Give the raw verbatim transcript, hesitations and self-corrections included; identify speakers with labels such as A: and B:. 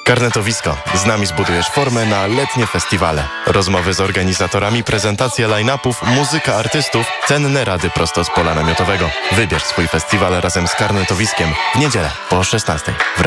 A: Karnetowisko. Z nami zbudujesz formę na letnie festiwale. Rozmowy z organizatorami, prezentacje line-upów, muzyka artystów, cenne rady prosto z pola namiotowego. Wybierz swój festiwal razem z Karnetowiskiem w niedzielę po szesnastej w